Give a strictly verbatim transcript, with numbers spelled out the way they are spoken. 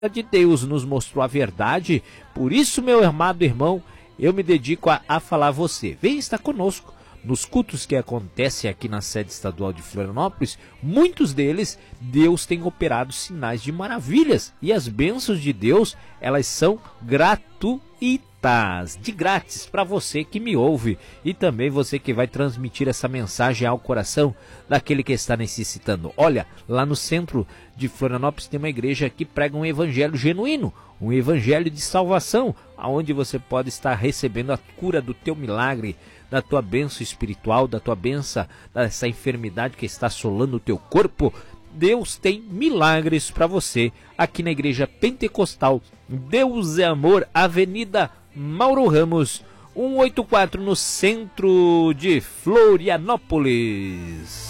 de Deus nos mostrou a verdade. Por isso, meu amado irmão, eu me dedico a, a falar a você. Vem estar conosco nos cultos que acontecem aqui na sede estadual de Florianópolis. Muitos deles, Deus tem operado sinais de maravilhas. E as bênçãos de Deus, elas são gratuitas, de grátis, para você que me ouve. E também você que vai transmitir essa mensagem ao coração daquele que está necessitando. Olha, lá no centro de Florianópolis tem uma igreja que prega um evangelho genuíno, um evangelho de salvação, onde você pode estar recebendo a cura do teu milagre, da tua bênção espiritual, da tua bênção, dessa enfermidade que está assolando o teu corpo. Deus tem milagres para você aqui na Igreja Pentecostal Deus é Amor, Avenida Mauro Ramos, cento e oitenta e quatro, no centro de Florianópolis.